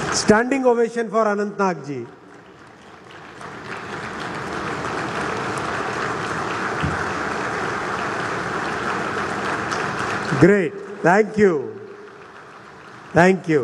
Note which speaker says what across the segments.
Speaker 1: Standing ovation for Anantnag ji. Great. Thank you. Thank you.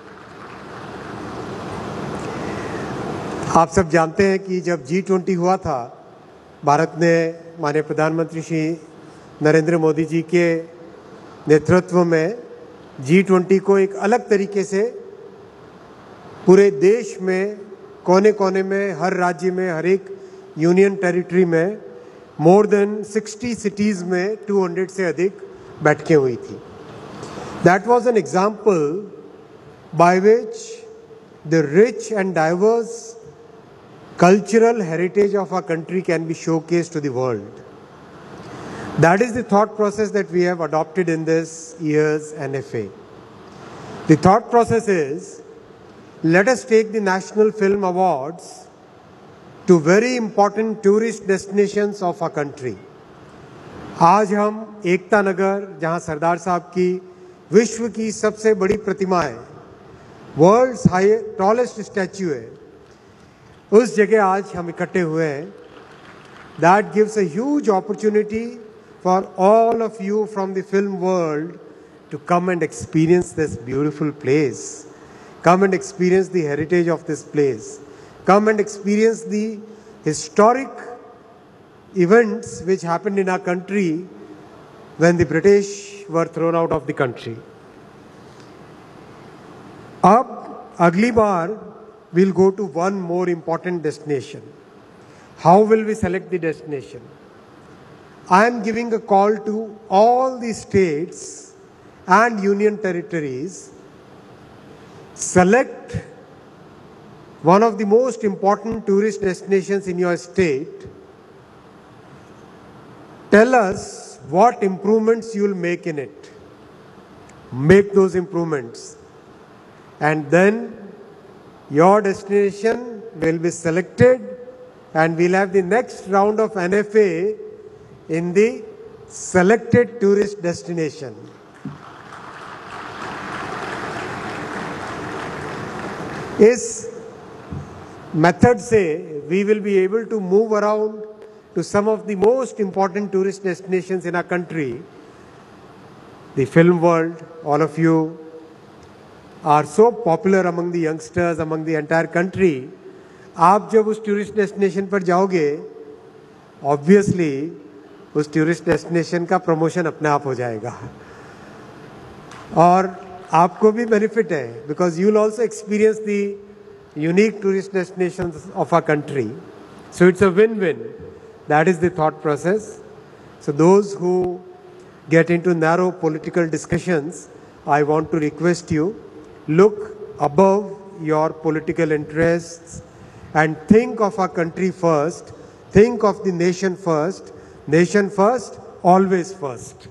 Speaker 1: आप सब जानते हैं कि जब G20 हुआ था, भारत ने माननीय प्रधानमंत्री श्री नरेंद्र मोदी जी के नेतृत्व में G20 को एक अलग तरीके से पूरे देश में कोने कोने में, हर राज्य में, हर एक यूनियन टेरिटरी में मोर देन 60 सिटीज में 200 से अधिक बैठकें हुई थी. That was an example by which the rich and diverse cultural heritage of our country can be showcased to the world. That is the thought process that we have adopted in this year's NFA. The thought process is, let us take the National Film Awards to very important tourist destinations of our country. आज हम एकता नगर, जहां सरदार साहब की विश्व की सबसे बड़ी प्रतिमा है, वर्ल्ड्स टॉलेस्ट स्टैच्यू है, उस जगह आज हम इकट्ठे हुए हैं. That gives a huge opportunity for all of you from the film world to come and experience this beautiful place. Come and experience the heritage of this place. Come and experience the historic events which happened in our country when the British were thrown out of the country. अब अगली बार we'll go to one more important destination. How will we select the destination? I am giving a call to all the states and union territories. Select one of the most important tourist destinations in your state. Tell us what improvements you will make in it. Make those improvements. And then your destination will be selected and we'll have the next round of NFA in the selected tourist destination. इस method से we will be able to move around to some of the most important tourist destinations in our country. The film world, all of you are so popular among the youngsters, among the entire country. आप जब उस tourist destination पर जाओगे, obviously उस tourist destination का promotion अपने आप हो जाएगा और आपको भी बेनिफिट है, because you will also experience the unique tourist destinations of our country. So it's a win-win. That is the thought process. So those who get into narrow political discussions, I want to request you, look above your political interests and think of our country first, think of the nation first. Nation first, always first.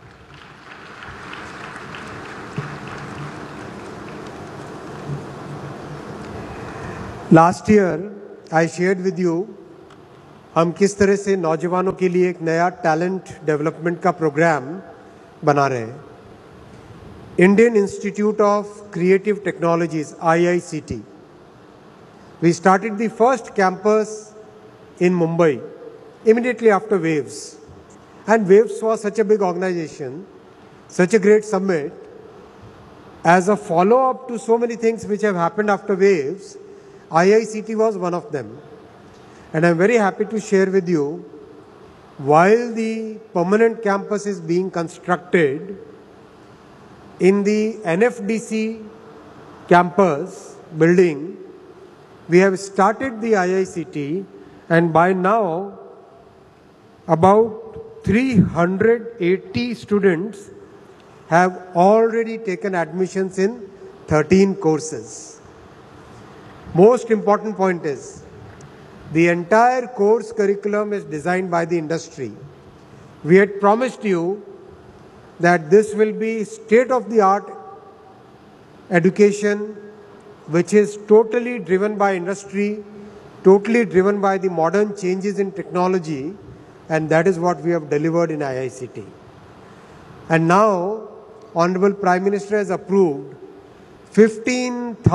Speaker 1: Last year, I shared with you हम किस तरह से नौजवानों के लिए एक नया talent development का प्रोग्राम बना रहे हैं. Indian institute of creative technologies IICT. We started the first campus in Mumbai immediately after Waves. And Waves was such a big organization, such a great summit. As a follow-up to so many things which have happened after Waves, IICT was one of them. And I'm very happy to share with you, while the permanent campus is being constructed, in the NFDC campus building, we have started the IICT, and by now, about 380 students have already taken admissions in 13 courses. Most important point is, the entire course curriculum is designed by the industry. We had promised you that this will be state-of-the-art education which is totally driven by industry, totally driven by the modern changes in technology, and that is what we have delivered in IICT. And now, Honorable Prime Minister has approved 15,000